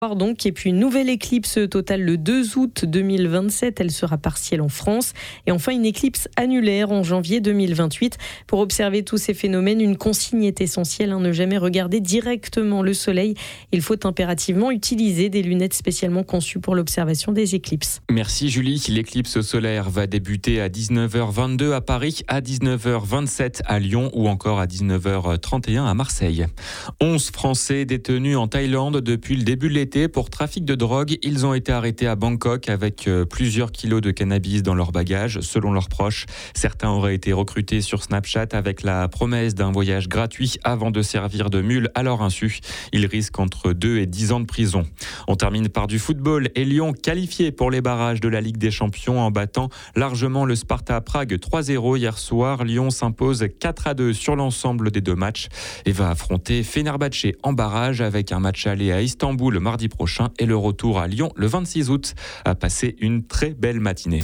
Donc, et puis une nouvelle éclipse totale le 2 août 2027, elle sera partielle en France. Et enfin une éclipse annulaire en janvier 2028. Pour observer tous ces phénomènes, une consigne est essentielle, ne jamais regarder directement le soleil. Il faut impérativement utiliser des lunettes spécialement conçues pour l'observation des éclipses. Merci Julie. L'éclipse solaire va débuter à 19h22 à Paris, à 19h27 à Lyon ou encore à 19h31 à Marseille. 11 Français détenus en Thaïlande depuis le début de l'été pour trafic de drogue. Ils ont été arrêtés à Bangkok avec plusieurs kilos de cannabis dans leur bagage, selon leurs proches. Certains auraient été recrutés sur Snapchat avec la promesse d'un voyage gratuit avant de servir de mule à leur insu. Ils risquent entre 2 et 10 ans de prison. On termine par du football et Lyon qualifié pour les barrages de la Ligue des Champions en battant largement le Sparta Prague 3-0 hier soir. Lyon s'impose 4-2 sur l'ensemble des 2 matchs et va affronter Fenerbahçe en barrage avec un match aller à Istanbul mardi prochain et le retour à Lyon le 26 août. À passer une très belle matinée.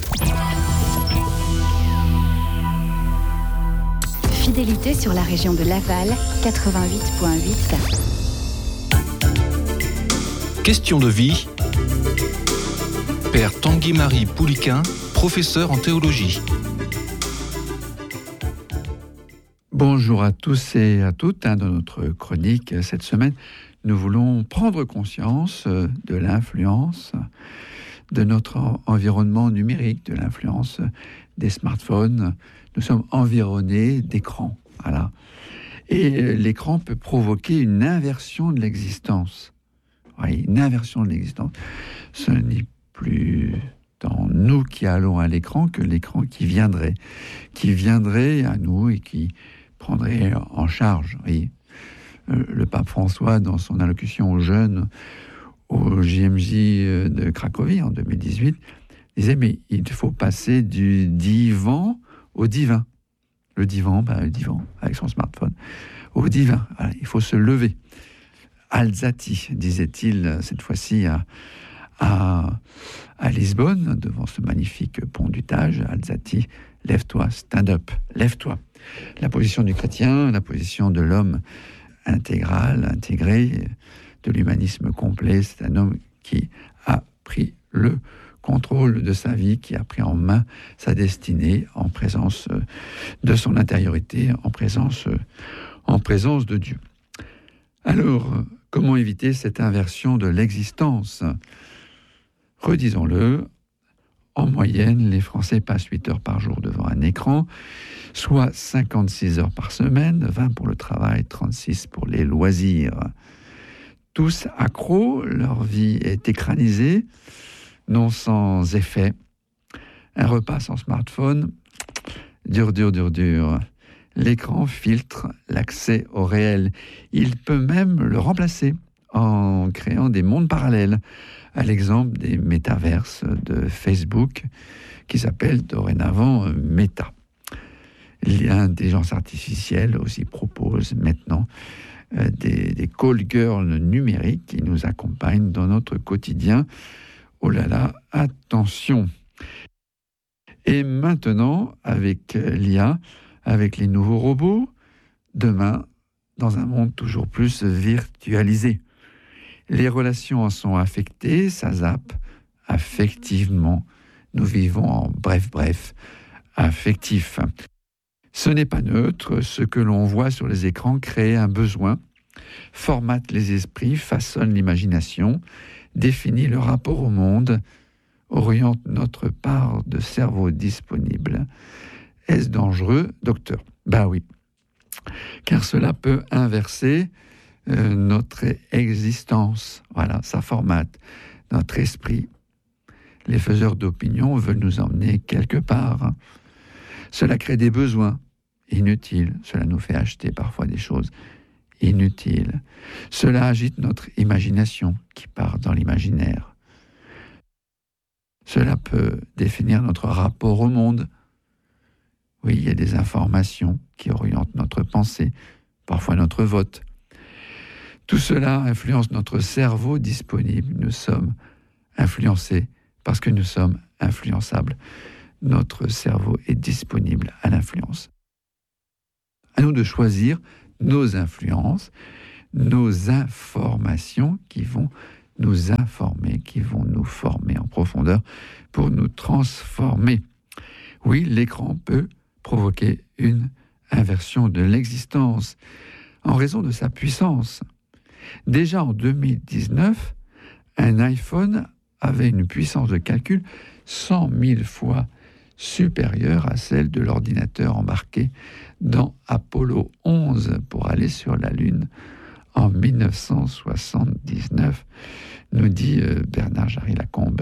Fidélité sur la région de Laval, 88.8. Question de vie. Père Tanguy-Marie Pouliquin, professeur en théologie. Bonjour à tous et à toutes. Dans notre chronique cette semaine, nous voulons prendre conscience de l'influence de notre environnement numérique, de l'influence des smartphones. Nous sommes environnés d'écrans. Voilà. Et l'écran peut provoquer une inversion de l'existence. Oui, une inversion de l'existence. Ce n'est plus tant nous qui allons à l'écran que l'écran qui viendrait à nous et qui prendrait en charge. Oui. Le pape François, dans son allocution aux jeunes au JMJ de Cracovie en 2018, disait mais il faut passer du divan au divin. Le divan avec son smartphone, au divin. Voilà, il faut se lever. Alzati, disait-il cette fois-ci à Lisbonne, devant ce magnifique pont du Tage. Alzati, lève-toi, stand up, lève-toi. La position du chrétien, la position de l'homme intégral, intégré, de l'humanisme complet, c'est un homme qui a pris le contrôle de sa vie, qui a pris en main sa destinée en présence de son intériorité, en présence de Dieu. Alors, comment éviter cette inversion de l'existence ? Redisons-le, en moyenne, les Français passent 8 heures par jour devant un écran, soit 56 heures par semaine, 20 pour le travail, 36 pour les loisirs. Tous accros, leur vie est écranisée, non sans effet. Un repas sans smartphone, dur. L'écran filtre l'accès au réel. Il peut même le remplacer en créant des mondes parallèles, à l'exemple des métaverses de Facebook, qui s'appellent dorénavant Meta. L'intelligence artificielle aussi propose maintenant des call girls numériques qui nous accompagnent dans notre quotidien. Oh là là, attention! Et maintenant, avec l'IA, avec les nouveaux robots, demain, dans un monde toujours plus virtualisé. Les relations en sont affectées, ça zappe affectivement. Nous vivons en bref, affectif. Ce n'est pas neutre, ce que l'on voit sur les écrans crée un besoin, formate les esprits, façonne l'imagination, définit le rapport au monde, oriente notre part de cerveau disponible. Est-ce dangereux, docteur ? Ben oui, car cela peut inverser notre existence. Voilà, ça formate notre esprit. Les faiseurs d'opinion veulent nous emmener quelque part. Cela crée des besoins inutiles. Cela nous fait acheter parfois des choses inutiles. Cela agite notre imagination qui part dans l'imaginaire. Cela peut définir notre rapport au monde. Oui, il y a des informations qui orientent notre pensée, parfois notre vote. Tout cela influence notre cerveau disponible. Nous sommes influencés parce que nous sommes influençables. Notre cerveau est disponible à l'influence. À nous de choisir nos influences, nos informations qui vont nous informer, qui vont nous former en profondeur pour nous transformer. Oui, l'écran peut provoquer une inversion de l'existence en raison de sa puissance. Déjà en 2019, un iPhone avait une puissance de calcul 100 000 fois supérieure à celle de l'ordinateur embarqué dans Apollo 11 pour aller sur la Lune en 1979, nous dit Bernard Jarry-Lacombe.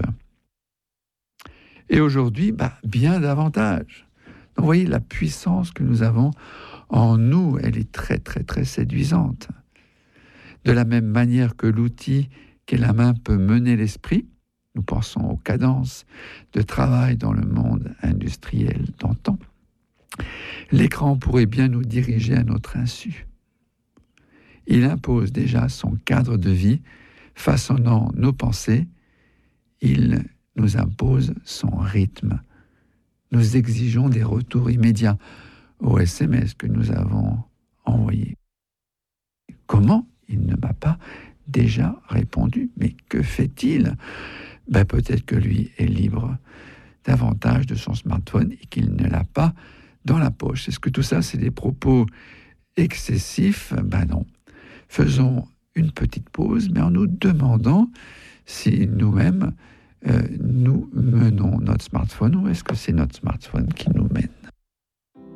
Et aujourd'hui, bien davantage. Donc, vous voyez, la puissance que nous avons en nous, elle est très, très, très séduisante. De la même manière que l'outil qu'est la main peut mener l'esprit, nous pensons aux cadences de travail dans le monde industriel d'antan, l'écran pourrait bien nous diriger à notre insu. Il impose déjà son cadre de vie, façonnant nos pensées. Il nous impose son rythme. Nous exigeons des retours immédiats aux SMS que nous avons envoyés. Comment il ne m'a pas déjà répondu? Mais que fait-il? Peut-être que lui est libre davantage de son smartphone et qu'il ne l'a pas dans la poche. Est-ce que tout ça, c'est des propos excessifs? Non. Faisons une petite pause, mais en nous demandant si nous-mêmes, nous menons notre smartphone ou est-ce que c'est notre smartphone qui nous mène.